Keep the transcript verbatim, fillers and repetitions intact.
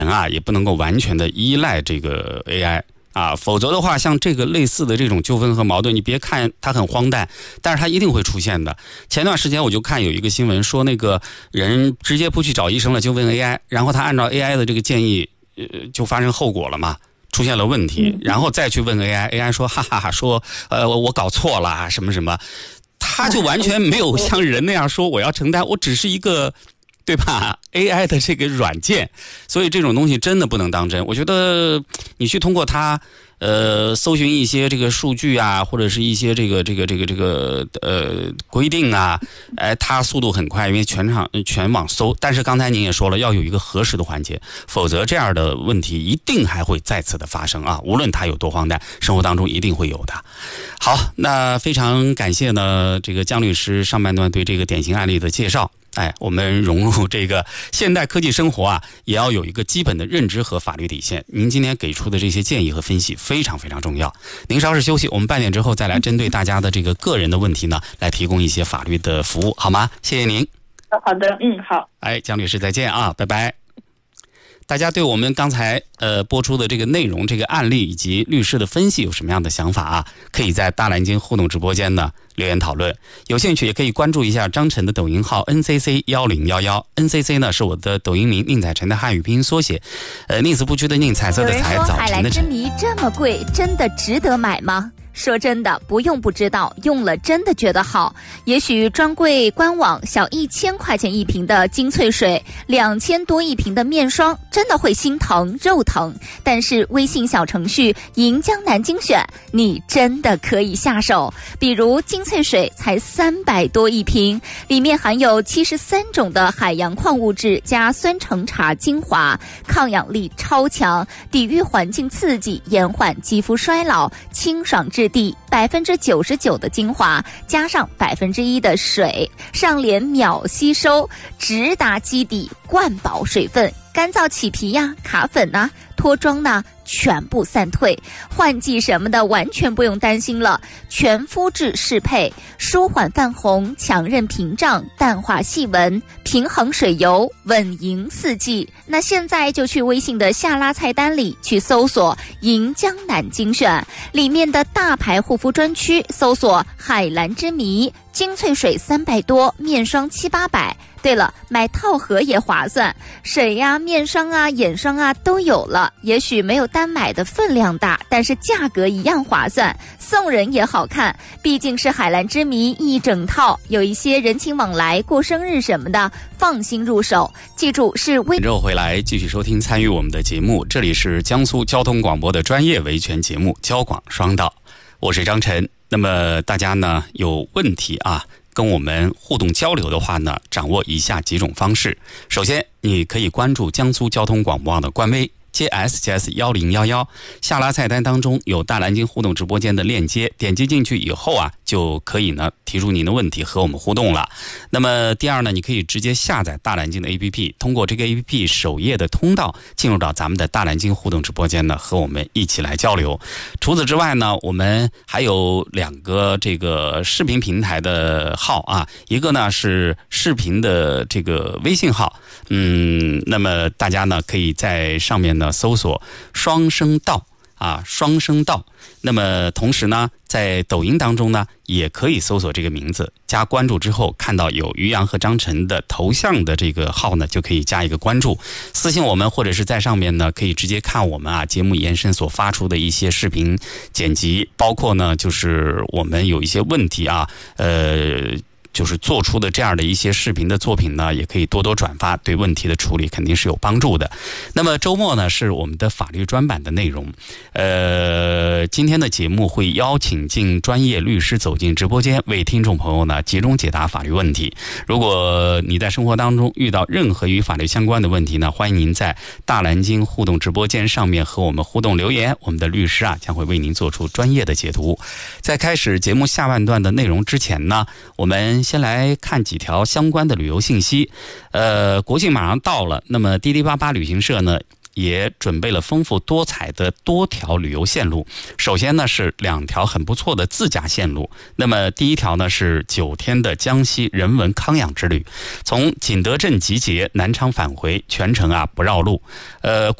人啊也不能够完全的依赖这个 A I。啊，否则的话，像这个类似的这种纠纷和矛盾，你别看它很荒诞，但是它一定会出现的。前段时间我就看有一个新闻说，那个人直接不去找医生了，就问 A I， 然后他按照 A I 的这个建议，呃，就发生后果了嘛，出现了问题，然后再去问 A I，A I 说哈哈哈，说呃我搞错了什么什么，他就完全没有像人那样说我要承担，我只是一个。对吧 ？A I 的这个软件，所以这种东西真的不能当真。我觉得你去通过它，呃，搜寻一些这个数据啊，或者是一些这个这个这个这个呃规定啊，哎，它速度很快，因为全场全网搜。但是刚才您也说了，要有一个核实的环节，否则这样的问题一定还会再次的发生啊！无论它有多荒诞，生活当中一定会有的。好，那非常感谢呢，这个姜律师上半段对这个典型案例的介绍。哎，我们融入这个现代科技生活啊，也要有一个基本的认知和法律底线。您今天给出的这些建议和分析非常非常重要。您稍事休息，我们半点之后再来针对大家的这个个人的问题呢，来提供一些法律的服务，好吗？谢谢您。 好的，嗯，好。 哎，姜律师再见啊，拜拜。大家对我们刚才呃播出的这个内容、这个案例以及律师的分析有什么样的想法啊？可以在大蓝鲸互动直播间呢留言讨论。有兴趣也可以关注一下张晨的抖音号 N C C 一零一一 N C C 呢是我的抖音名宁采臣的汉语拼音缩写，呃宁死不屈的宁，彩色的彩，早晨的晨。 海蓝之谜这么贵，真的值得买吗？说真的，不用不知道，用了真的觉得好。也许专柜官网小一千块钱一瓶的精粹水，两千多一瓶的面霜，真的会心疼肉疼。但是微信小程序银江南精选，你真的可以下手。比如精粹水才三百多一瓶，里面含有七十三种的海洋矿物质加酸橙茶精华，抗氧力超强，抵御环境刺激，延缓肌肤衰老，清爽质地，百分之九十九的精华加上百分之一的水，上脸秒吸收，直达基底，灌饱水分，干燥起皮呀、卡粉呐、脱妆呐，全部散退，换季什么的完全不用担心了。全肤质适配，舒缓泛红，强韧屏障，淡化细纹，平衡水油，稳赢四季。那现在就去微信的下拉菜单里去搜索银江南精选，里面的大牌护肤专区搜索海蓝之谜，精粹水三百多，面霜七八百。对了，买套盒也划算，水呀、面霜啊、眼霜啊都有了。也许没有单买的分量大，但是价格一样划算，送人也好看。毕竟是海蓝之谜一整套，有一些人情往来、过生日什么的，放心入手。记住是微。 之后回来继续收听参与我们的节目，这里是江苏交通广播的专业维权节目《交广双道》，我是张晨。那么大家呢有问题啊？跟我们互动交流的话呢，掌握以下几种方式。首先，你可以关注江苏交通广播网的官微 J S J S 一零一一，下拉菜单当中有大蓝鲸互动直播间的链接，点击进去以后啊，就可以呢提出您的问题和我们互动了。那么第二呢，你可以直接下载大蓝鲸的 A P P， 通过这个 A P P 首页的通道进入到咱们的大蓝鲸互动直播间呢，和我们一起来交流。除此之外呢，我们还有两个这个视频平台的号啊，一个呢是视频的这个微信号，嗯，那么大家呢可以在上面呢搜索双声道啊，双声道。那么同时呢，在抖音当中呢，也可以搜索这个名字，加关注之后，看到有于洋和张晨的头像的这个号呢，就可以加一个关注，私信我们，或者是在上面呢，可以直接看我们啊节目延伸所发出的一些视频剪辑，包括呢，就是我们有一些问题啊，呃。就是做出的这样的一些视频的作品呢，也可以多多转发，对问题的处理肯定是有帮助的。那么周末呢是我们的法律专版的内容，呃，今天的节目会邀请进专业律师走进直播间，为听众朋友呢集中解答法律问题。如果你在生活当中遇到任何与法律相关的问题呢，欢迎您在大蓝鲸互动直播间上面和我们互动留言，我们的律师啊将会为您做出专业的解读。在开始节目下半段的内容之前呢，我们先来看几条相关的旅游信息。呃，国庆马上到了，那么滴滴八八旅行社呢也准备了丰富多彩的多条旅游线路。首先呢是两条很不错的自驾线路，那么第一条呢是九天的江西人文康养之旅，从景德镇集结，南昌返回，全程啊不绕路。呃。